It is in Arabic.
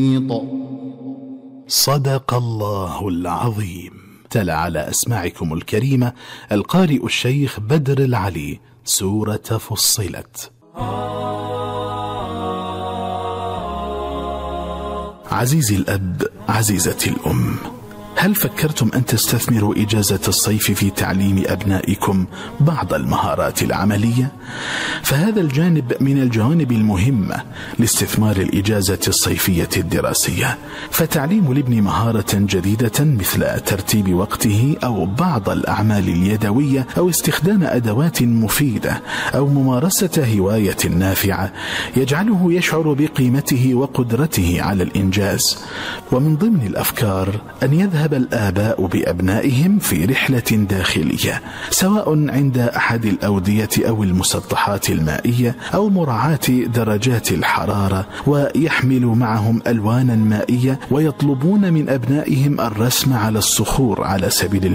صدق الله العظيم. تلا على أسماعكم الكريمة القارئ الشيخ بدر العلي سورة فصلت. عزيزي الأب، عزيزتي الأم، هل فكرتم أن تستثمروا إجازة الصيف في تعليم أبنائكم بعض المهارات العملية؟ فهذا الجانب من الجوانب المهمة لاستثمار الإجازة الصيفية الدراسية، فتعليم الابن مهارة جديدة مثل ترتيب وقته أو بعض الأعمال اليدوية أو استخدام أدوات مفيدة أو ممارسة هواية نافعة يجعله يشعر بقيمته وقدرته على الإنجاز. ومن ضمن الأفكار أن يذهب الآباء بأبنائهم في رحلة داخلية، سواء عند أحد الأودية أو المسطحات المائية أو مراعاة درجات الحرارة، ويحملوا معهم ألوانا مائية ويطلبون من أبنائهم الرسم على الصخور على سبيل